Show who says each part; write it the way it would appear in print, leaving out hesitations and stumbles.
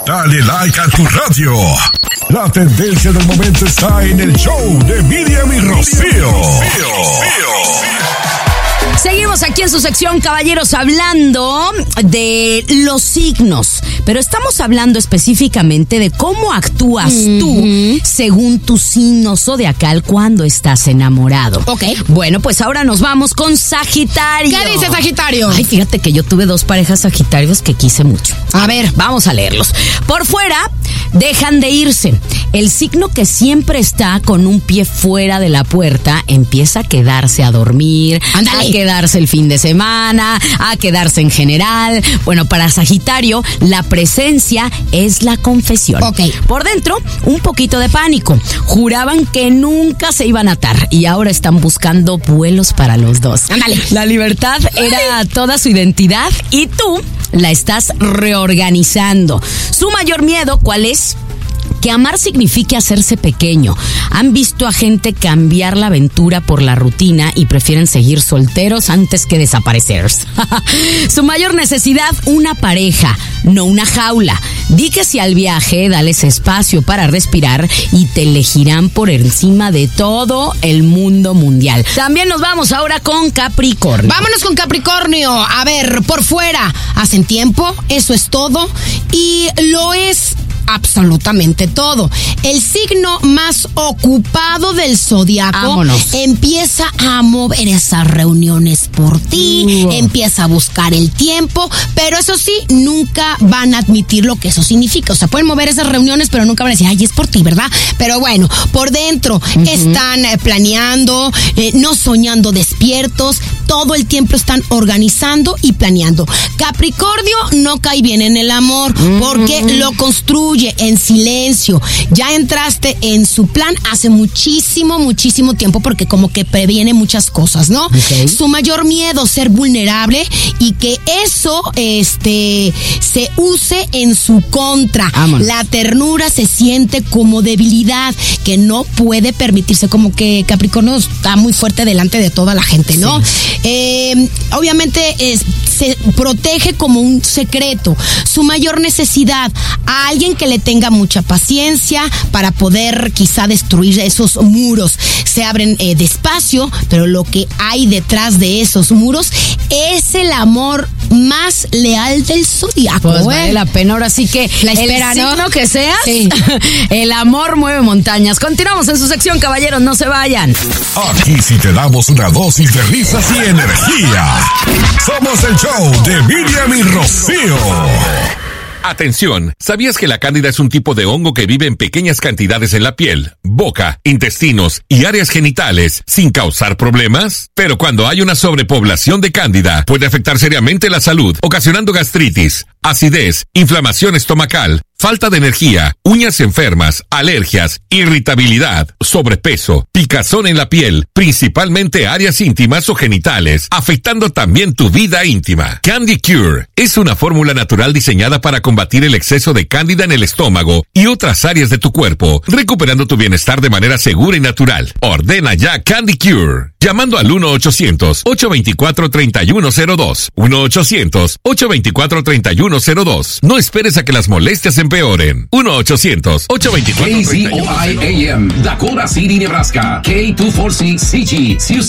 Speaker 1: Dale like a tu radio. La tendencia del momento está en el show de Miriam y Rocío.
Speaker 2: Seguimos aquí en su sección, caballeros, hablando de los signos, pero estamos hablando específicamente de cómo actúas tú según tu signo zodiacal cuando estás enamorado.
Speaker 3: Ok.
Speaker 2: Bueno, pues ahora nos vamos con Sagitario.
Speaker 3: ¿Qué dice Sagitario?
Speaker 2: Ay, fíjate que yo tuve 2 parejas Sagitarios que quise mucho.
Speaker 3: A ver,
Speaker 2: vamos a leerlos. Por fuera, dejan de irse. El signo que siempre está con un pie fuera de la puerta empieza a quedarse a dormir,
Speaker 3: Ándale.
Speaker 2: a quedarse el fin de semana, a quedarse en general. Bueno, para Sagitario, la presencia es la confesión.
Speaker 3: Ok.
Speaker 2: Por dentro, un poquito de pánico. Juraban que nunca se iban a atar y ahora están buscando vuelos para los dos.
Speaker 3: Ándale.
Speaker 2: La libertad era toda su identidad y tú la estás reorganizando. Su mayor miedo, ¿cuál es? Que amar signifique hacerse pequeño. Han visto a gente cambiar la aventura por la rutina y prefieren seguir solteros antes que desaparecer. Su mayor necesidad, una pareja, no una jaula. Di que si al viaje, dales espacio para respirar y te elegirán por encima de todo el mundo mundial. También nos vamos ahora con Capricornio.
Speaker 3: vámonos con Capricornio. A ver, por fuera, hacen tiempo, eso es todo. Y lo es absolutamente todo. El signo más ocupado del zodiaco
Speaker 2: Vámonos.
Speaker 3: empieza a mover esas reuniones por ti, empieza a buscar el tiempo, pero eso sí, nunca van a admitir lo que eso significa. O sea, pueden mover esas reuniones, pero nunca van a decir, ay, es por ti, ¿verdad? Pero bueno, por dentro están planeando, no soñando despiertos, todo el tiempo están organizando y planeando. Capricornio no cae bien en el amor porque lo construye en silencio. Ya entraste en su plan hace muchísimo tiempo porque como que previene muchas cosas, ¿no?
Speaker 2: Okay.
Speaker 3: Su mayor miedo, ser vulnerable y que eso se use en su contra.
Speaker 2: Vámonos.
Speaker 3: La ternura se siente como debilidad que no puede permitirse, como que Capricornio está muy fuerte delante de toda la gente, ¿no? Obviamente se protege como un secreto. Su mayor necesidad, a alguien que le tenga mucha paciencia para poder quizá destruir esos muros. Se abren despacio, pero lo que hay detrás de esos muros es el amor más leal del zodiaco.
Speaker 2: Pues vale la pena, ahora sí que
Speaker 3: la espera,
Speaker 2: el
Speaker 3: ¿no?
Speaker 2: signo que seas,
Speaker 3: Sí.
Speaker 2: el amor mueve montañas. Continuamos en su sección, caballeros, no se vayan.
Speaker 1: Aquí sí te damos una dosis de risas y energía. Somos el show de Miriam y Rocío.
Speaker 4: Atención, ¿sabías que la cándida es un tipo de hongo que vive en pequeñas cantidades en la piel, boca, intestinos y áreas genitales sin causar problemas? Pero cuando hay una sobrepoblación de cándida, puede afectar seriamente la salud, ocasionando gastritis, acidez, inflamación estomacal, falta de energía, uñas enfermas, alergias, irritabilidad, sobrepeso, picazón en la piel, principalmente áreas íntimas o genitales, afectando también tu vida íntima. Candy Cure es una fórmula natural diseñada para combatir el exceso de cándida en el estómago y otras áreas de tu cuerpo, recuperando tu bienestar de manera segura y natural. Ordena ya Candy Cure, llamando al 1-800-824-3102. 1-800-824-3102. No esperes a que las molestias empeoren. 1-800-824-3102.
Speaker 5: KZOI AM, Dakota City, Nebraska. K246CG, Sioux